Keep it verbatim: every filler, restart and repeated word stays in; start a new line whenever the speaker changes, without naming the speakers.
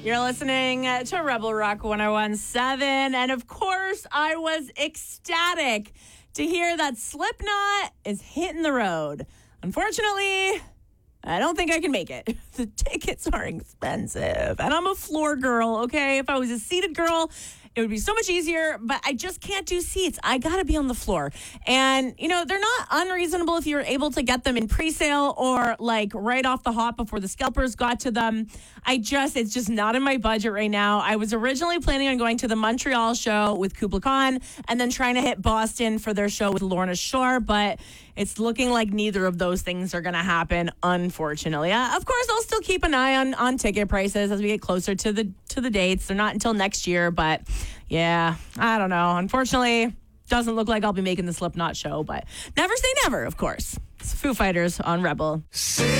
You're listening to Rebel Rock one oh one point seven. And of course, I was ecstatic to hear that Slipknot is hitting the road. Unfortunately, I don't think I can make it. The tickets are expensive. And I'm a floor girl, okay? If I was a seated girl, it would be so much easier, but I just can't do seats. I got to be on the floor. And, you know, they're not unreasonable if you're able to get them in pre-sale or like right off the hop before the scalpers got to them. I just, it's just not in my budget right now. I was originally planning on going to the Montreal show with Kubla Khan and then trying to hit Boston for their show with Lorna Shore, but it's looking like neither of those things are going to happen, unfortunately. Uh, of course, I'll still keep an eye on, on ticket prices as we get closer to the to the dates. They're not until next year, but yeah, I don't know. Unfortunately, doesn't look like I'll be making the Slipknot show, but never say never, of course. It's Foo Fighters on Rebel.